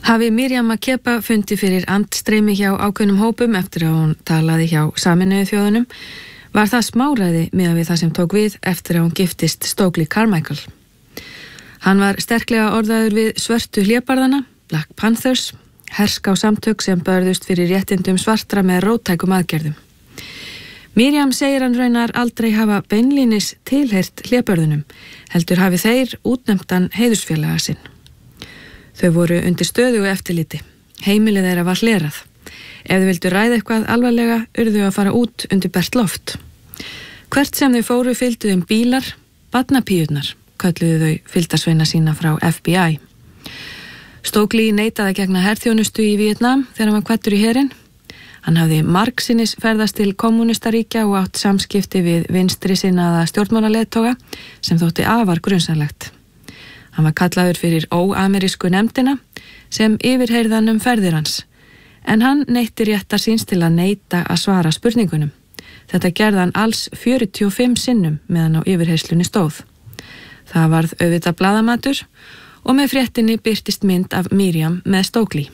Hafi Miriam Makeba fundið fyrir andstreymi hjá ákveðnum hópum eftir að hún talaði hjá Sameinuðu þjóðunum, var það smáræði miðað við það sem tók við eftir að hún giftist Stokely Carmichael. Hann var sterklega orðaður við svörtu hlébarðana, Black Panthers, herská samtök sem börðust fyrir réttindum svartra með róttækum aðgerðum. Miriam segir hann raunar aldrei hafa beinlínis tilheyrt hlébarðunum, heldur hafi þeir útnefndan heiðursfélaga sinn. Þau voru undir stöðugu eftirliti. Heimilið þeirra var hlerað. Ef þau vildu ræða eitthvað alvarlega, urðu að fara út undir bert loft. Hvert sem þau fóru fylgdu þeim bílar, barnapíurnar, kölluðu þau fylgdarsveina sína frá FBI. Stokely neitaði að gegna herþjónustu í Víetnam þegar hann var kvaddur í herinn. Hann hafði margsinnis ferðast til kommúnistaríkja og átt samskipti við vinstri sinnaða stjórnmálaleiðtoga sem þótti afar grunsamlegt. Hann var kallaður fyrir óamerísku nefndina sem yfirheyrðan ferðir hans, en hann neytti réttar síns til að neita að svara spurningunum. Þetta gerði hann alls 45 sinnum meðan á yfirheyslunni stóð. Það varð auðvitað blaðamatur og með fréttinni birtist mynd af Miriam með Stokely.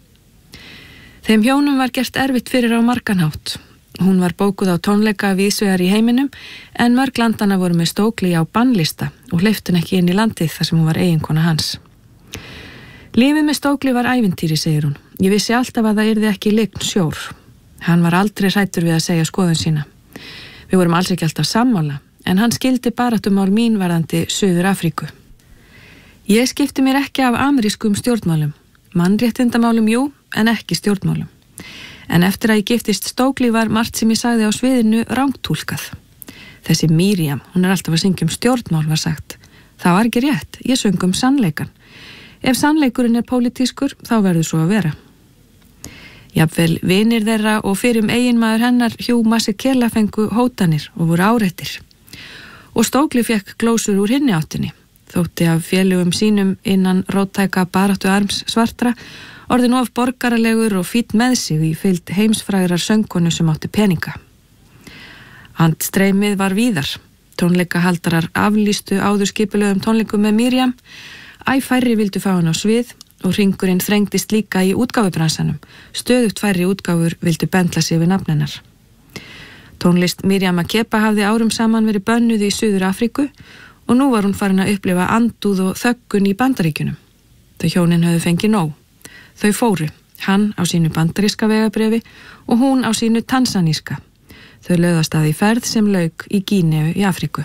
Þeim hjónum var gert erfitt fyrir á margan hátt. Hún var bókuð á tónleika víðsvegar í heiminum en mörg landana voru með Stokely á bannlista og hleypti hún ekki inn í landið þar sem hún var eiginkona hans. Lífið með Stokely var ævintýri, segir hún. Ég vissi alltaf að það yrði ekki lygn sjór. Hann var aldrei hræddur við að segja skoðun sína. Við vorum alls ekki alltaf sammála, en hann skildi baráttumál mín varðandi Suður Afríku. Ég skipti mér ekki af amerískum stjórnmálum. Mannréttindamálum jú, en ekki stjórnmálum. En eftir að ég giftist Stokely var margt sem ég sagði á sviðinu rangtúlkað. Þessi Miriam, hún alltaf að syngja stjórnmál, var sagt. Það var ekki rétt, ég söng sannleikan. Ef sannleikurinn pólitískur, þá verður svo að vera. Jafnvel vinir þeirra og fyrir eiginmaður hennar Hugh Masekela fengu hótanir og voru áreittir. Og Stokely fekk glósur úr hinni áttinni. Þótti af félögum sínum innan róttæka baráttu arms svartra orðin of borgaralegur og fínn með sig í fylgd heimsfrægrar söngkonu sem átti peninga. Andstreymið var víðar. Tónleikahaldarar aflýstu áður skipulegum tónleikum með Miriam. Æ færri vildu fá hann á svið og hringurinn þrengdist líka í útgáfubransanum. Stöðugt færri útgáfur vildu bendla sig við nafn hennar. Tónlist Miriam Makeba hafði árum saman verið bönnuð í Suður Afríku og nú var hún farin að upplifa andúð og þöggun í Bandaríkjunum. Þau hjónin höfðu fengið nóg. Þau fóru, hann á sínu bandaríska vegabréfi og hún á sínu tansaníska. Þau lögðast að í ferð sem lauk í Gíneu í Afríku.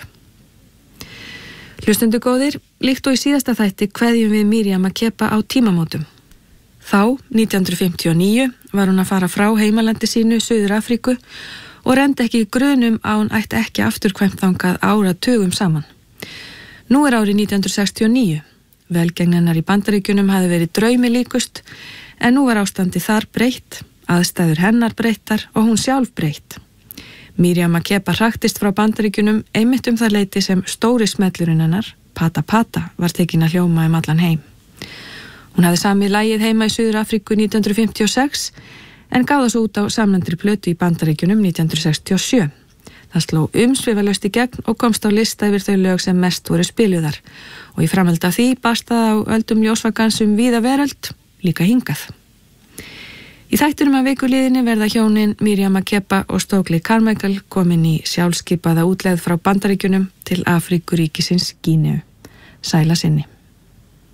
Hlustendur góðir, líkt og í síðasta þætti kveðjum við Miriam Makeba á tímamótum. Þá, 1959, var hún að fara frá heimalandi sínu Suður Afríku og reyndi ekki grunum að hún ætti ekki afturkvæmt þangað áratugum saman. Nú er árið 1969. Velgengni hennar í Bandaríkjunum hafði verið draumi líkust, en nú var ástandi þar breytt, aðstæður hennar breyttar og hún sjálf breytt. Miriam Makeba hraktist frá Bandaríkjunum einmitt það leyti sem stóri smellurinn hennar, Pata Pata, var tekin að hljóma allan heim. Hún hafði samið lagið heima í Suður Afríku 1956, en gaf það svo út á samnefndri plötu í Bandaríkjunum 1967. Það sló umsvifalaust í gegn og komst á lista yfir þau lög sem mest voru spiluðar og í framhaldi af því barst það á öldum ljósvakans víða veröld, líka hingað. Í þættinum af vikuliðinni verða hjónin Miriam Makeba og Stokely Carmichael komin í sjálfskipaða útleið frá Bandaríkjunum til Afríkuríkisins Gíneu. Sæla sinni.